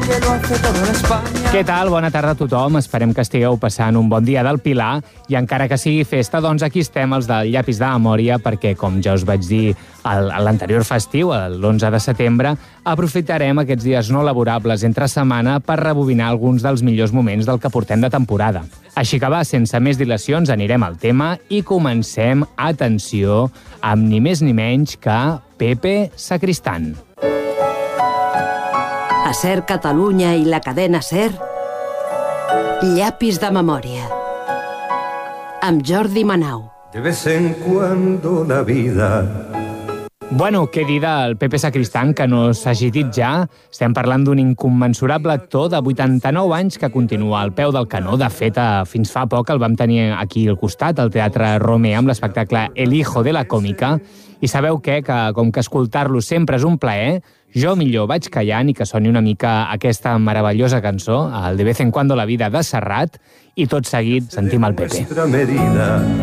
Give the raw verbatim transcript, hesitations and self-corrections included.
que lo hace todo en España. Què tal? Bona tarda a tothom. Esperem que estigueu passant un bon dia del Pilar i encara que sigui festa, doncs aquí estem els del Llapis de Memòria perquè, com ja us vaig dir a l'anterior festiu, l'onze de setembre, aprofitarem aquests dies no laborables entre setmana per rebobinar alguns dels millors moments del que portem de temporada. Així que va, sense més dilacions, anirem al tema i comencem, atenció, amb ni més ni menys que Pepe Sacristán. A SER Catalunya i la cadena SER, Llapis de Memòria, amb Jordi Manau. De vez en cuando la vida... Bueno, què dir del Pepe Sacristán, que no s'hagi dit ja. Estem parlant d'un incommensurable actor de vuitanta-nou anys que continua al peu del canó. De fet, fins fa poc el vam tenir aquí al costat, al Teatre Romea, amb l'espectacle El hijo de la còmica. I sabeu què? Que com que escoltar-lo sempre és un plaer, jo millor vaig callant i que soni una mica aquesta meravellosa cançó, el De vez en cuando la vida de Serrat, i tot seguit sentim el Pepe.